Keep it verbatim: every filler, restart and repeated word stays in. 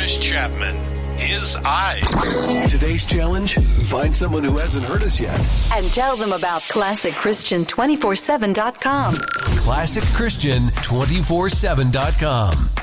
Chris Chapman. His Eyes. Today's challenge, find someone who hasn't heard us yet. And tell them about Classic Christian two forty-seven dot com. Classic Christian two forty-seven dot com.